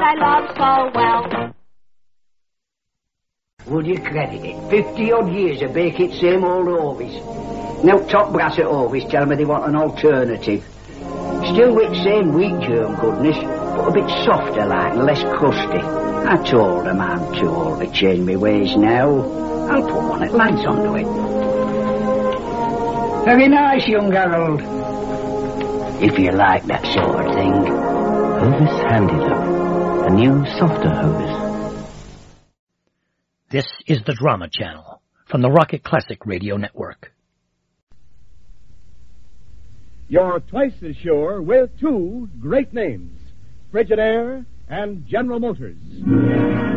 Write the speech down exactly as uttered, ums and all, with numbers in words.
I love so well. Would you credit it? Fifty odd years of bake it same old Ovis. Now top brass at Ovis tell me they want an alternative. Still with same wheat germ goodness, but a bit softer like and less crusty. I told them I'm too old to change my ways now. I'll put one at lads onto it. Very nice, young Harold. If you like that sort of thing. Hovis Handy-Look, a new, softer Hovis. This is the Drama Channel from the Rocket Classic Radio Network. You're twice as sure with two great names, Frigidaire and General Motors.